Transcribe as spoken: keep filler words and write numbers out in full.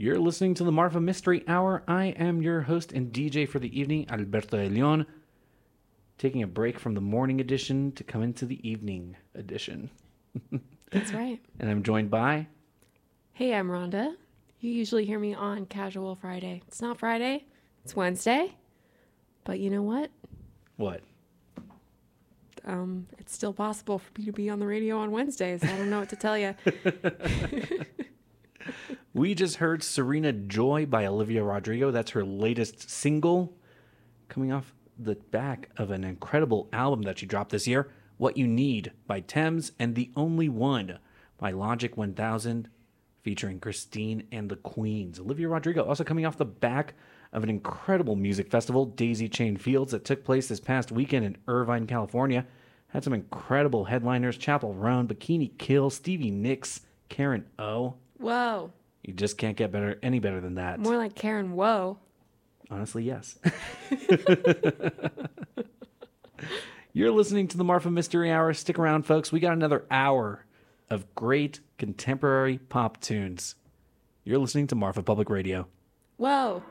You're listening to the Marfa Mystery Hour. I am your host and D J for the evening, Alberto de Leon, taking a break from the morning edition to come into the evening edition. That's right. And I'm joined by... Hey, I'm Rhonda. You usually hear me on Casual Friday. It's not Friday. It's Wednesday. But you know what? What? Um, it's still possible for me to be on the radio on Wednesdays. I don't know what to tell you. We just heard Serena Joy by Olivia Rodrigo. That's her latest single, coming off the back of an incredible album that she dropped this year, What You Need by Thames, and The Only One by Logic one thousand, featuring Christine and the Queens. Olivia Rodrigo also coming off the back of an incredible music festival, Daisy Chain Fields, that took place this past weekend in Irvine, California. Had some incredible headliners: Chappell Roan, Bikini Kill, Stevie Nicks, Karen O. Whoa. You just can't get better any better than that. More like Karen Whoa. Honestly, yes. You're listening to the Marfa Mystery Hour. Stick around, folks. We got another hour of great contemporary pop tunes. You're listening to Marfa Public Radio. Whoa.